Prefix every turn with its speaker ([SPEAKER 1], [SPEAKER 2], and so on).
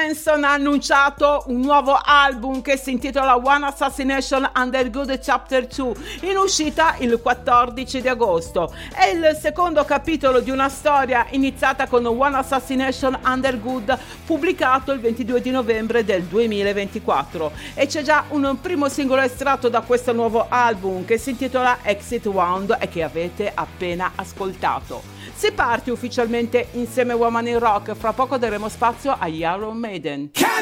[SPEAKER 1] Manson ha annunciato un nuovo album che si intitola One Assassination Under Good Chapter 2, in uscita il 14 di agosto. È il secondo capitolo di una storia iniziata con One Assassination Under Good, pubblicato il 22 di novembre del 2024, e c'è già un primo singolo estratto da questo nuovo album che si intitola Exit Wound e che avete appena ascoltato. Si parte ufficialmente insieme Woman in Rock, fra poco daremo spazio agli Iron Maiden.